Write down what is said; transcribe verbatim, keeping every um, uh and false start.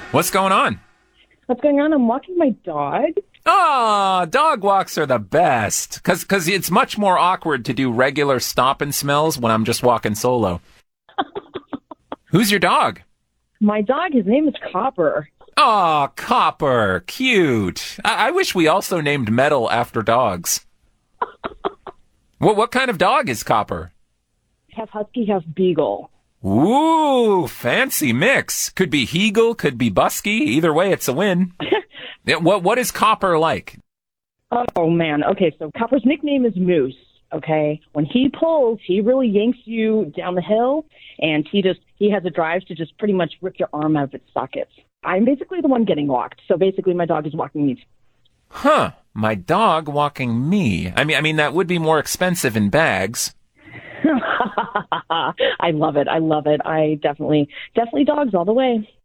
What's going on? What's going on? I'm walking my dog. Ah, dog walks are the best. Cause, cause it's much more awkward to do regular stop and smells when I'm just walking solo. Who's your dog? My dog, his name is Copper. Aw, Copper. Cute. I-, I wish we also named metal after dogs. What what kind of dog is Copper? Half husky, half beagle. Ooh, fancy mix. Could be Heagle, could be Busky. Either way, it's a win. Yeah, what what is Copper like? Oh, man. Okay, so Copper's nickname is Moose, okay? When he pulls, he really yanks you down the hill, and he just he has a drive to just pretty much rip your arm out of its sockets. I'm basically the one getting walked, so basically my dog is walking me. Huh, my dog walking me. I mean, I mean that would be more expensive in bags. I love it. I love it. I definitely, definitely dogs all the way.